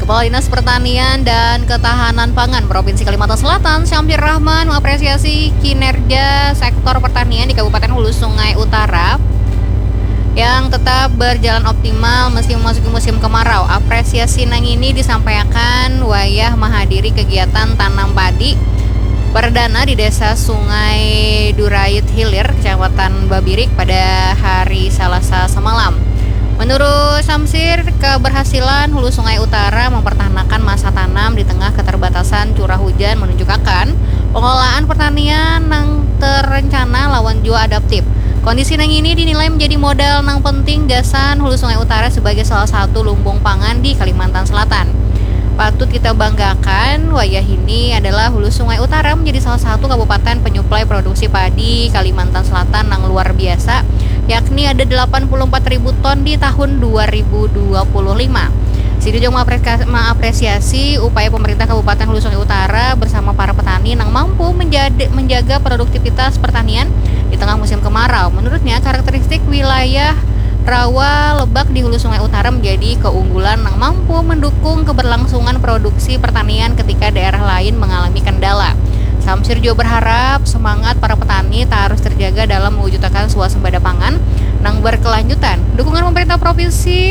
Kepala Dinas Pertanian dan Ketahanan Pangan Provinsi Kalimantan Selatan, Syamsir Rahman, mengapresiasi kinerja sektor pertanian di Kabupaten Hulu Sungai Utara yang tetap berjalan optimal meski memasuki musim kemarau. Apresiasi nang ini disampaikan wayah menghadiri kegiatan tanam padi perdana di Desa Sungai Durayut Hilir, Kecamatan Babirik pada hari Selasa semalam. Menurut Syamsir, keberhasilan Hulu Sungai Utara mempertahankan masa tanam di tengah keterbatasan curah hujan menunjukkan pengelolaan pertanian yang terencana lawan jua adaptif. Kondisi nang ini dinilai menjadi modal nang penting gasan Hulu Sungai Utara sebagai salah satu lumbung pangan di Kalimantan Selatan. Patut kita banggakan, wayah ini adalah Hulu Sungai Utara menjadi salah satu kabupaten penyuplai produksi padi Kalimantan Selatan yang luar biasa, yakni ada 84.000 ton di tahun 2025. Sido juga mengapresiasi upaya pemerintah Kabupaten Hulu Sungai Utara bersama para petani yang mampu menjaga produktivitas pertanian di tengah musim kemarau. Menurutnya, karakteristik wilayah rawa lebak di Hulu Sungai Utara menjadi keunggulan yang mampu mendukung keberlangsungan produksi pertanian ketika daerah lain mengalami kendala. Syamsir juga berharap semangat para petani tak harus terjaga dalam mewujudkan swasembada pangan yang berkelanjutan. Dukungan pemerintah provinsi